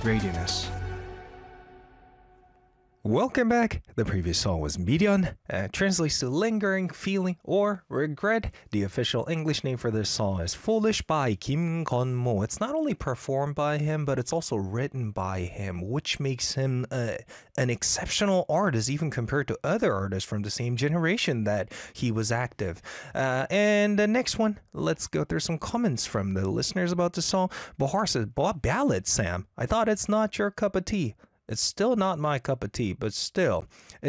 Readiness. Welcome back. The previous song was Midyeon, translates to lingering, feeling, or regret. The official English name for this song is Foolish by Kim Gun-mo. It's not only performed by him, but it's also written by him, which makes him an exceptional artist, even compared to other artists from the same generation that he was active. And the next one, let's go through some comments from the listeners about the song. Bahar says, ballad, Sam. I thought it's not your cup of tea. It's still not my cup of tea, but still.